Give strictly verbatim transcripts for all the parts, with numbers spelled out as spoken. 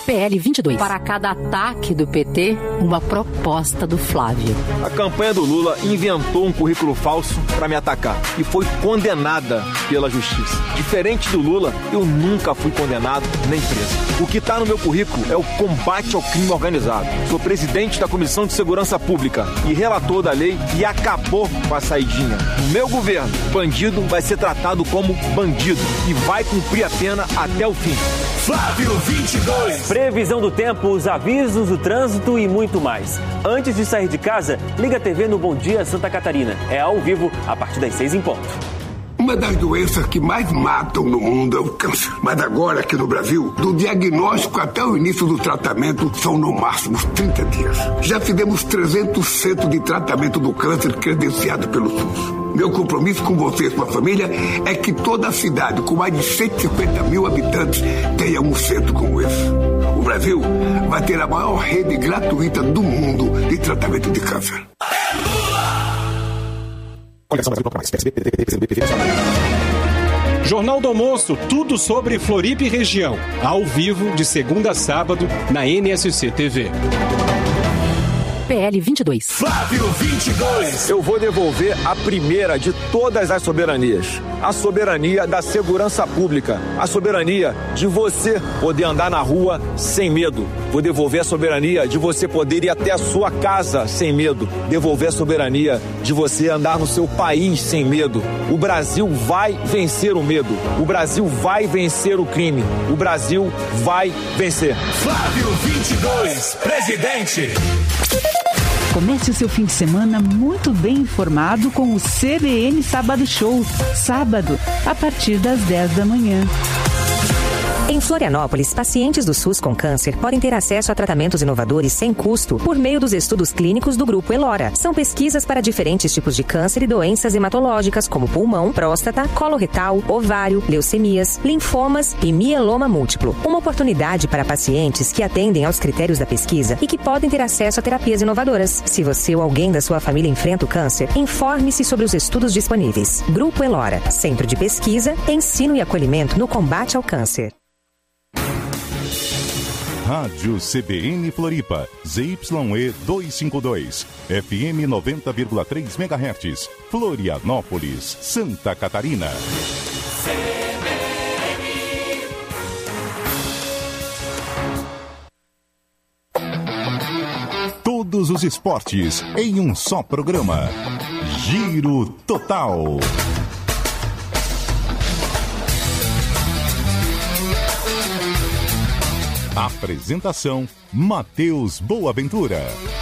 P L vinte e dois. Para cada ataque do P T, uma proposta do Flávio. A campanha do Lula inventou um currículo falso para me atacar e foi condenada pela justiça. Diferente do Lula, eu nunca fui condenado nem preso. O que está no meu currículo é o combate ao crime organizado. Sou presidente da Comissão de Segurança Pública e relator da lei que acabou com a saidinha. No meu governo, bandido vai ser tratado como bandido e vai cumprir a pena até o fim. Flávio vinte e dois. Previsão do tempo, os avisos do trânsito e muito mais. Antes de sair de casa, liga a T V no Bom Dia Santa Catarina. É ao vivo, a partir das seis em ponto. Uma das doenças que mais matam no mundo é o câncer. Mas agora, aqui no Brasil, do diagnóstico até o início do tratamento, são no máximo trinta dias. Já fizemos trezentos centros de tratamento do câncer credenciado pelo SUS. Meu compromisso com você e sua família é que toda a cidade, com mais de cento e cinquenta mil habitantes, tenha um centro como esse. O Brasil vai ter a maior rede gratuita do mundo de tratamento de câncer. Jornal do Almoço, tudo sobre Floripa e região. Ao vivo, de segunda a sábado, na N S C T V. P L vinte e dois. Flávio vinte e dois. Eu vou devolver a primeira de todas as soberanias. A soberania da segurança pública. A soberania de você poder andar na rua sem medo. Vou devolver a soberania de você poder ir até a sua casa sem medo. Devolver a soberania de você andar no seu país sem medo. O Brasil vai vencer o medo. O Brasil vai vencer o crime. O Brasil vai vencer. Flávio vinte e dois, presidente. Comece o seu fim de semana muito bem informado com o C B N Sábado Show. Sábado, a partir das dez da manhã. Em Florianópolis, pacientes do SUS com câncer podem ter acesso a tratamentos inovadores sem custo por meio dos estudos clínicos do Grupo Elora. São pesquisas para diferentes tipos de câncer e doenças hematológicas como pulmão, próstata, colo retal, ovário, leucemias, linfomas e mieloma múltiplo. Uma oportunidade para pacientes que atendem aos critérios da pesquisa e que podem ter acesso a terapias inovadoras. Se você ou alguém da sua família enfrenta o câncer, informe-se sobre os estudos disponíveis. Grupo Elora, Centro de Pesquisa, Ensino e Acolhimento no Combate ao Câncer. Rádio C B N Floripa, Z Y E duzentos e cinquenta e dois, F M noventa vírgula três megahertz, Florianópolis, Santa Catarina. C B N. Todos os esportes em um só programa. Giro Total. Apresentação: Matheus Boaventura.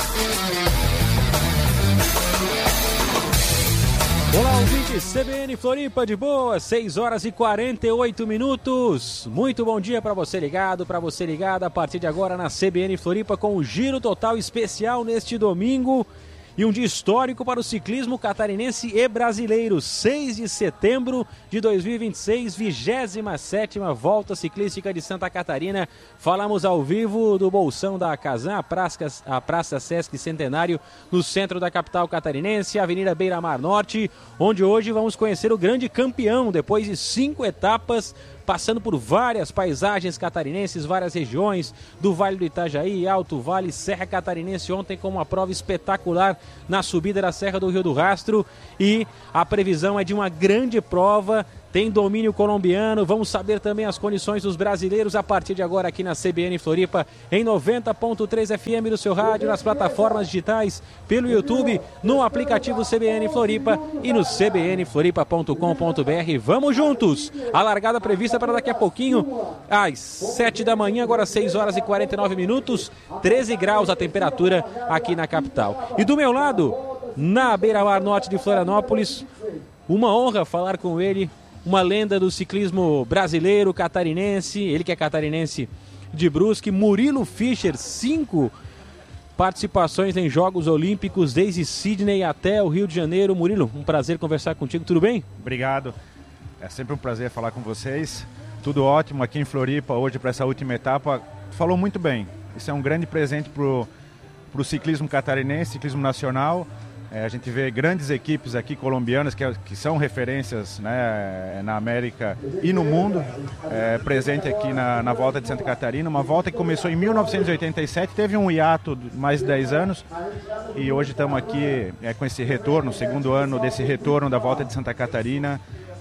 Olá, ouvintes, C B N Floripa de boa, seis horas e quarenta e oito minutos. Muito bom dia para você ligado, para você ligada a partir de agora na C B N Floripa com o Giro Total especial neste domingo. E um dia histórico para o ciclismo catarinense e brasileiro. seis de setembro de dois mil e vinte e seis, vigésima sétima Volta Ciclística de Santa Catarina. Falamos ao vivo do Bolsão da Casan, a Praça, a Praça Sesc Centenário, no centro da capital catarinense, Avenida Beira Mar Norte, onde hoje vamos conhecer o grande campeão, depois de cinco etapas, passando por várias paisagens catarinenses, várias regiões do Vale do Itajaí, Alto Vale, Serra Catarinense, ontem com uma prova espetacular na subida da Serra do Rio do Rastro, e a previsão é de uma grande prova, tem domínio colombiano. Vamos saber também as condições dos brasileiros a partir de agora aqui na C B N Floripa, em noventa ponto três F M do seu rádio, nas plataformas digitais, pelo YouTube, no aplicativo C B N Floripa e no c b n floripa ponto com ponto b r. Vamos juntos! A largada prevista para daqui a pouquinho, às sete da manhã, agora seis horas e quarenta e nove minutos, treze graus a temperatura aqui na capital. E do meu lado, na beira-mar norte de Florianópolis, uma honra falar com ele, uma lenda do ciclismo brasileiro, catarinense, ele que é catarinense de Brusque, Murilo Fischer, cinco participações em Jogos Olímpicos, desde Sydney até o Rio de Janeiro. Murilo, um prazer conversar contigo, tudo bem? Obrigado, é sempre um prazer falar com vocês, tudo ótimo aqui em Floripa hoje para essa última etapa. Falou muito bem, isso é um grande presente para o ciclismo catarinense, ciclismo nacional. É, a gente vê grandes equipes aqui colombianas que, que são referências, né, na América e no mundo, é, presente aqui na, na Volta de Santa Catarina, uma volta que começou em mil novecentos e oitenta e sete, teve um hiato de mais de dez anos e hoje estamos aqui é, com esse retorno, segundo ano desse retorno da Volta de Santa Catarina.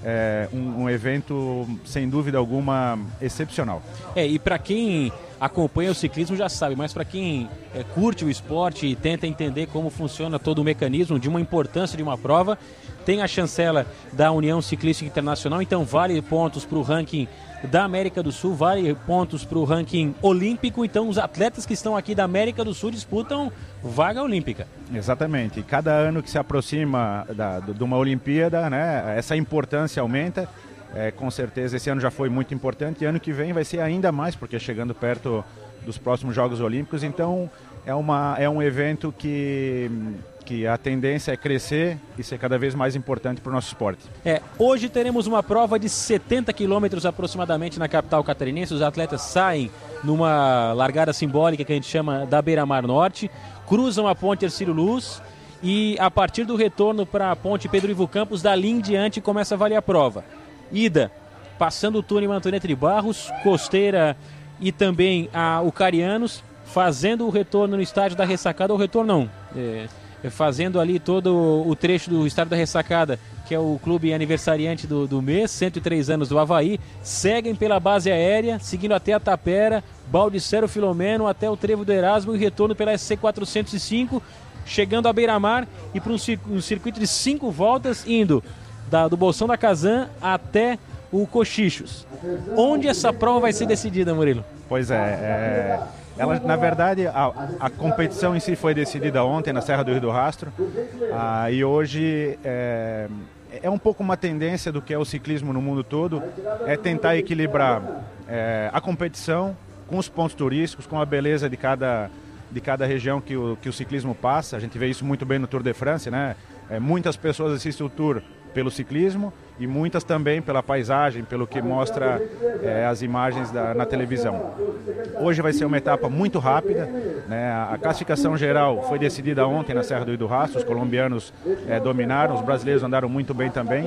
É um, um evento, sem dúvida alguma, excepcional. É, e para quem acompanha o ciclismo já sabe, mas para quem é, curte o esporte e tenta entender como funciona todo o mecanismo de uma importância de uma prova, tem a chancela da União Ciclística Internacional, então vale pontos para o ranking da América do Sul, vale pontos para o ranking olímpico, então os atletas que estão aqui da América do Sul disputam vaga olímpica. Exatamente, e cada ano que se aproxima da, de uma Olimpíada, né, essa importância aumenta, é, com certeza esse ano já foi muito importante e ano que vem vai ser ainda mais, porque chegando perto dos próximos Jogos Olímpicos, então é, uma, é um evento que... que a tendência é crescer e ser cada vez mais importante para o nosso esporte. É, hoje teremos uma prova de setenta quilômetros aproximadamente na capital catarinense. Os atletas saem numa largada simbólica que a gente chama da Beira-Mar Norte, cruzam a ponte Hercílio Luz e a partir do retorno para a ponte Pedro Ivo Campos, dali em diante começa a valer a prova. Ida, passando o túnel Antônio de Barros, Costeira e também a Ucarianos, fazendo o retorno no estádio da Ressacada, ou retorno não, é... fazendo ali todo o trecho do Estádio da Ressacada, que é o clube aniversariante do, do mês, cento e três anos do Avaí, seguem pela base aérea, seguindo até a Tapera, Baldissero Filomeno, até o Trevo do Erasmo e retorno pela S C quatrocentos e cinco, chegando a Beira-Mar e para um, um circuito de cinco voltas, indo da, do Bolsão da Kazan até o Cochichos. Onde essa prova vai ser decidida, Murilo? Pois é, é... Ela, na verdade, a, a competição em si foi decidida ontem na Serra do Rio do Rastro, ah, e hoje é, é um pouco uma tendência do que é o ciclismo no mundo todo, é tentar equilibrar é, a competição com os pontos turísticos, com a beleza de cada, de cada região que o, que o ciclismo passa. A gente vê isso muito bem no Tour de France, né? É, muitas pessoas assistem o Tour pelo ciclismo e muitas também pela paisagem, pelo que mostra é, as imagens da, na televisão. Hoje vai ser uma etapa muito rápida, né? A classificação geral foi decidida ontem na Serra do Rio do Rastro, os colombianos é, dominaram, os brasileiros andaram muito bem também.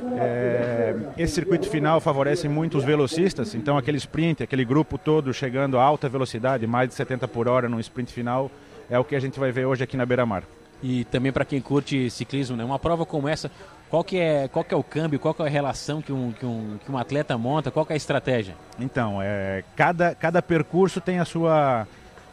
É, esse circuito final favorece muito os velocistas, então aquele sprint, aquele grupo todo chegando a alta velocidade, mais de setenta por hora no sprint final, é o que a gente vai ver hoje aqui na Beira-Mar. E também para quem curte ciclismo, né? Uma prova como essa, qual que é, qual que é o câmbio, qual que é a relação que um, que um, que um atleta monta, qual que é a estratégia? Então, é, cada, cada percurso tem a sua,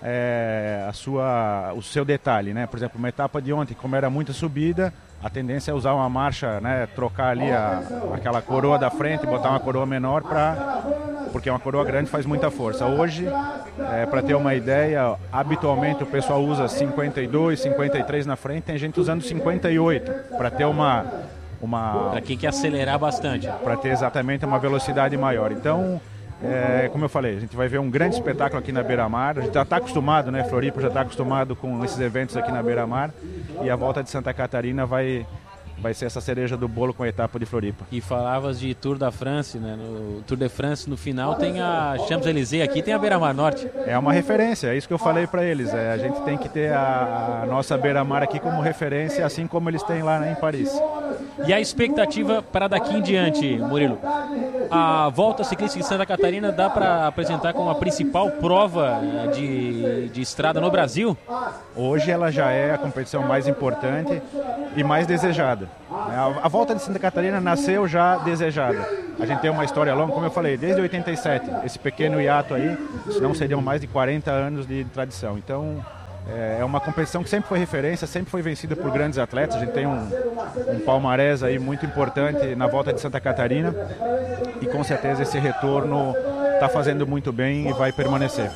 é, a sua, o seu detalhe, né? Por exemplo, uma etapa de ontem, como era muita subida, a tendência é usar uma marcha, né? Trocar ali a, aquela coroa da frente, botar uma coroa menor para... porque uma coroa grande faz muita força. Hoje, é, para ter uma ideia, habitualmente o pessoal usa cinquenta e dois, cinquenta e três na frente, tem gente usando cinquenta e oito, para ter uma... uma para quem quer acelerar bastante. Para ter exatamente uma velocidade maior. Então, é, como eu falei, a gente vai ver um grande espetáculo aqui na Beira-Mar. A gente já está acostumado, né? Floripa já está acostumado com esses eventos aqui na Beira-Mar. E a Volta de Santa Catarina vai... vai ser essa cereja do bolo com a etapa de Floripa. E falavas de Tour da France, né? No Tour de France, no final, tem a Champs-Élysées, aqui tem a Beira-Mar Norte. É uma referência, é isso que eu falei para eles. É, a gente tem que ter a, a nossa Beira-Mar aqui como referência, assim como eles têm lá, né, em Paris. E a expectativa para daqui em diante, Murilo? A Volta Ciclística de Santa Catarina dá para apresentar como a principal prova de, de estrada no Brasil? Hoje ela já é a competição mais importante e mais desejada. A, a Volta de Santa Catarina nasceu já desejada. A gente tem uma história longa, como eu falei, desde oitenta e sete. Esse pequeno hiato aí, senão seriam mais de quarenta anos de tradição. Então, é uma competição que sempre foi referência, sempre foi vencida por grandes atletas. A gente tem um, um palmarés aí muito importante na Volta de Santa Catarina e com certeza esse retorno está fazendo muito bem e vai permanecer.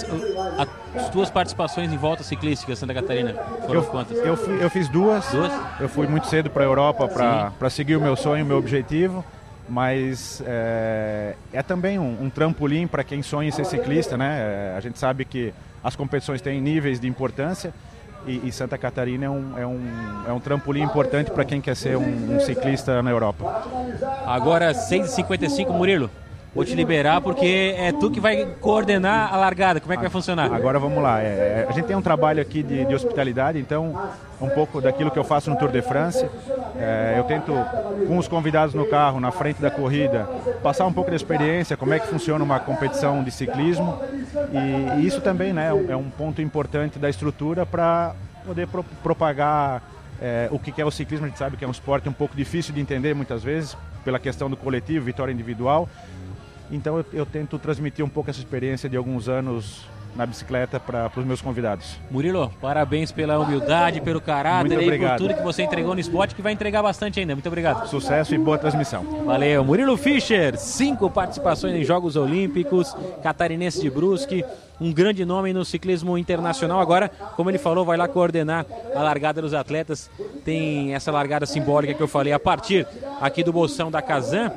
As tuas participações em Volta Ciclística Santa Catarina foram eu, quantas? Eu, fui, eu fiz duas. Duas? Eu fui muito cedo para a Europa para seguir o meu sonho, o meu objetivo. Mas é, é também um, um trampolim para quem sonha em ser ciclista, né? É, a gente sabe que as competições têm níveis de importância e, e Santa Catarina é um, é um, é um trampolim importante para quem quer ser um, um ciclista na Europa. Agora seis e cinquenta e cinco, Murilo. Vou te liberar porque é tu que vai coordenar a largada. Como é que vai funcionar? Agora vamos lá. É, a gente tem um trabalho aqui de, de hospitalidade, então um pouco daquilo que eu faço no Tour de France. É, eu tento, com os convidados no carro, na frente da corrida, passar um pouco da experiência, como é que funciona uma competição de ciclismo. E, e isso também, né, é um ponto importante da estrutura para poder pro, propagar é, o que é o ciclismo. A gente sabe que é um esporte um pouco difícil de entender muitas vezes, pela questão do coletivo, vitória individual. Então eu, eu tento transmitir um pouco essa experiência de alguns anos na bicicleta para os meus convidados. Murilo, parabéns pela humildade, pelo caráter e por tudo que você entregou no esporte, que vai entregar bastante ainda. Muito obrigado. Sucesso e boa transmissão. Valeu. Murilo Fischer, cinco participações em Jogos Olímpicos, catarinense de Brusque, um grande nome no ciclismo internacional. Agora, como ele falou, vai lá coordenar a largada dos atletas. Tem essa largada simbólica que eu falei a partir aqui do Bolsão da Kazan.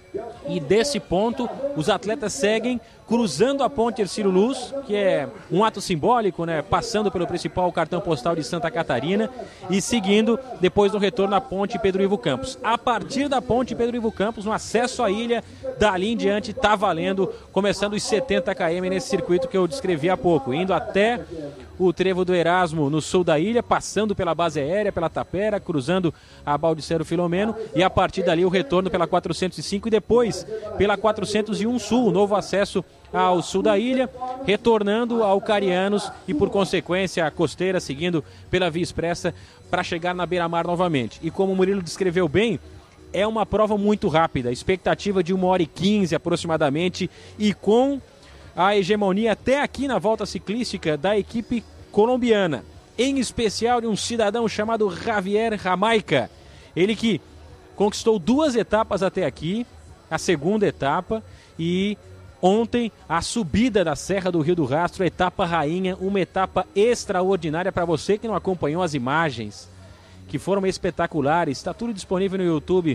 E desse ponto, os atletas seguem cruzando a ponte Hercílio Luz, que é um ato simbólico, né? Passando pelo principal cartão postal de Santa Catarina e seguindo depois do retorno à ponte Pedro Ivo Campos. A partir da ponte Pedro Ivo Campos, no acesso à ilha, dali em diante está valendo, começando os setenta quilômetros nesse circuito que eu descrevi há pouco, indo até o Trevo do Erasmo, no sul da ilha, passando pela base aérea, pela Tapera, cruzando a Baldicero Filomeno, e a partir dali o retorno pela quatrocentos e cinco e depois pela quatrocentos e um Sul, novo acesso ao sul da ilha, retornando ao Carianos e por consequência a Costeira, seguindo pela Via Expressa para chegar na beira-mar novamente. E como o Murilo descreveu bem, é uma prova muito rápida, expectativa de uma hora e quinze aproximadamente, e com a hegemonia até aqui na volta ciclística da equipe colombiana, em especial de um cidadão chamado Javier Jamaica, ele que conquistou duas etapas até aqui, a segunda etapa e ontem a subida da Serra do Rio do Rastro, a etapa rainha, uma etapa extraordinária. Para você que não acompanhou as imagens, que foram espetaculares, está tudo disponível no YouTube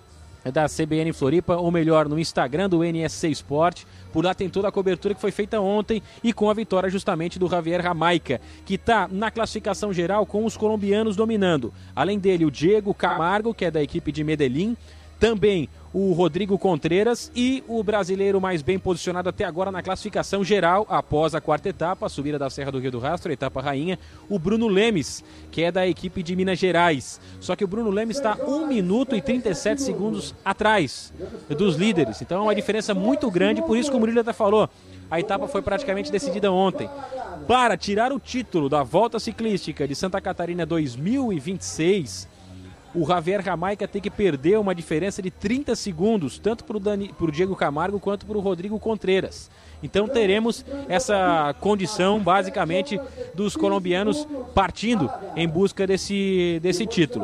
da C B N Floripa, ou melhor, no Instagram do N S C Sport. Por lá tem toda a cobertura que foi feita ontem e com a vitória justamente do Javier Jamaica, que está na classificação geral com os colombianos dominando. Além dele, o Diego Camargo, que é da equipe de Medellín, também o Rodrigo Contreras e o brasileiro mais bem posicionado até agora na classificação geral, após a quarta etapa, a subida da Serra do Rio do Rastro, a etapa rainha, o Bruno Lemes, que é da equipe de Minas Gerais. Só que o Bruno Lemes está um minuto e trinta e sete segundos atrás dos líderes. Então é uma diferença muito grande, por isso que o Murilo até falou, a etapa foi praticamente decidida ontem. Para tirar o título da Volta Ciclística de Santa Catarina dois mil e vinte e seis, o Javier Jamaica tem que perder uma diferença de trinta segundos, tanto para o Diego Camargo quanto para o Rodrigo Contreras. Então teremos essa condição, basicamente, dos colombianos partindo em busca desse, desse título.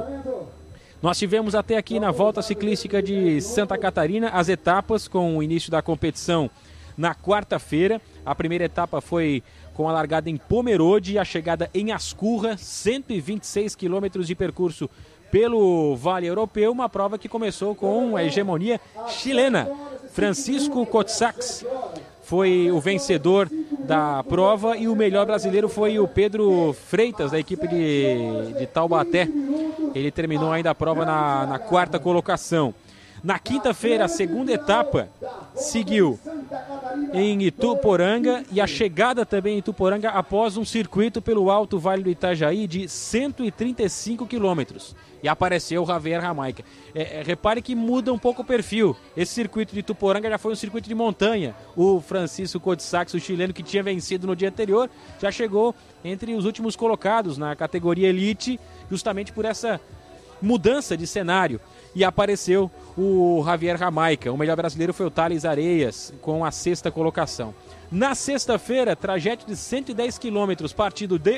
Nós tivemos até aqui na Volta Ciclística de Santa Catarina as etapas com o início da competição na quarta-feira. A primeira etapa foi com a largada em Pomerode e a chegada em Ascurra, cento e vinte e seis quilômetros de percurso pelo Vale Europeu, uma prova que começou com a hegemonia chilena. Francisco Kotsax foi o vencedor da prova e o melhor brasileiro foi o Pedro Freitas, da equipe de, de Taubaté. Ele terminou ainda a prova na, na quarta colocação. Na quinta-feira, a segunda etapa seguiu em Ituporanga e a chegada também em Ituporanga após um circuito pelo Alto Vale do Itajaí de cento e trinta e cinco quilômetros. E apareceu o Javier Jamaica. É, é, repare que muda um pouco o perfil. Esse circuito de Ituporanga já foi um circuito de montanha. O Francisco Kotsax, o chileno que tinha vencido no dia anterior, já chegou entre os últimos colocados na categoria Elite, justamente por essa mudança de cenário. E apareceu o Javier Jamaica. O melhor brasileiro foi o Thales Areias, com a sexta colocação. Na sexta-feira, trajeto de cento e dez quilômetros, partido de